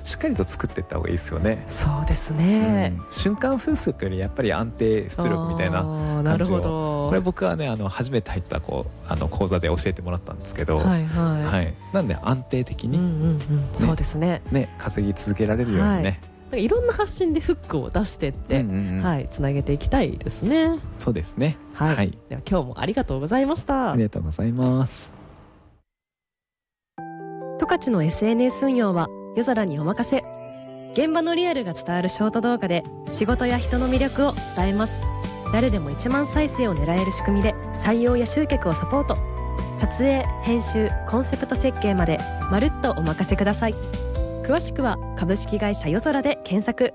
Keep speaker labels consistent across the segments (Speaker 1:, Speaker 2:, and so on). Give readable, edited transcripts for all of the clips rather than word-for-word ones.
Speaker 1: しっかりと作っていった方がいいですよね。
Speaker 2: そうですね、
Speaker 1: 瞬間風速よりやっぱり安定出力みたいな
Speaker 2: な
Speaker 1: 感じを、
Speaker 2: るほど。
Speaker 1: これ僕はね初めて入った講座で教えてもらったんですけど、
Speaker 2: はいはい、
Speaker 1: なんで安定的に、
Speaker 2: そうですね、
Speaker 1: 稼ぎ続けられるようにね、
Speaker 2: いろんな発信でフックを出してって、つなげていきたいですね。
Speaker 1: そうですね。
Speaker 2: では今日もありがとうございました。
Speaker 1: ありがとうございます。
Speaker 2: 十勝の SNS 運用は夜空にお任せ。現場のリアルが伝わるショート動画で仕事や人の魅力を伝えます。誰でも1万再生を狙える仕組みで採用や集客をサポート。撮影、編集、コンセプト設計までまるっとお任せください。詳しくは株式会社夜空で検索。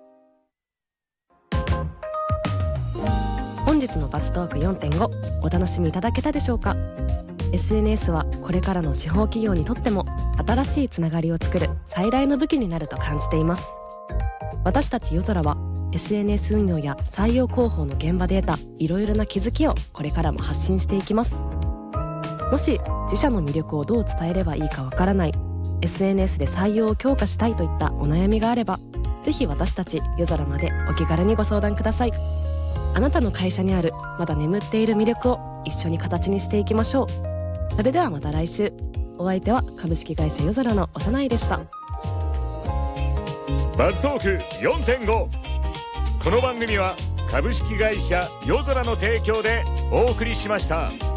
Speaker 2: 本日のバズトーク 4.5 お楽しみいただけたでしょうか。 SNS はこれからの地方企業にとっても新しいつながりを作る最大の武器になると感じています。私たち夜空は SNS 運用や採用広報の現場で得たいろいろな気づきをこれからも発信していきます。もし自社の魅力をどう伝えればいいかわからない、 SNS で採用を強化したいといったお悩みがあれば、ぜひ私たち夜空までお気軽にご相談ください。あなたの会社にあるまだ眠っている魅力を一緒に形にしていきましょう。それではまた来週。お相手は株式会社夜空の幼いでした。
Speaker 3: バズトーク 4.5。 この番組は株式会社夜空の提供でお送りしました。